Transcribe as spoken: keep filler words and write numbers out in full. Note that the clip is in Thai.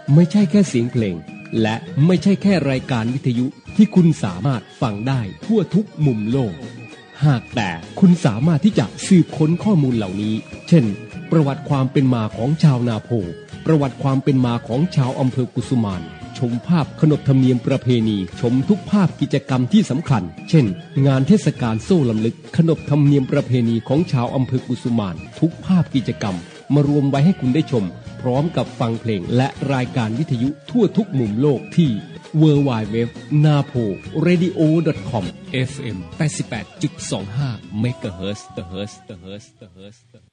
ไม่ใช่แค่เสียงเพลงและไม่ใช่แค่รายการวิทยุที่คุณสามารถฟังได้ทั่วทุกมุมโลกหากแต่คุณสามารถที่จะสืบค้นข้อมูลเหล่านี้เช่นประวัติความเป็นมาของชาวนาโพประวัติความเป็นมาของชาวอำเภอกุสุมานชมภาพขนบธรรมเนียมประเพณีชมทุกภาพกิจกรรมที่สำคัญเช่นงานเทศกาลโซ่ลำลึกขนบธรรมเนียมประเพณีของชาวอำเภอกุสุมานทุกภาพกิจกรรมมารวมไว้ให้คุณได้ชมพร้อมกับฟังเพลงและรายการวิทยุทั่วทุกมุมโลกที่ ดับเบิลยู ดับเบิลยู ดับเบิลยู ดอท นาโพเรดิโอ ดอท คอม เอฟ เอ็ม แปดสิบแปดจุดสองห้า เมกะเฮิรตซ์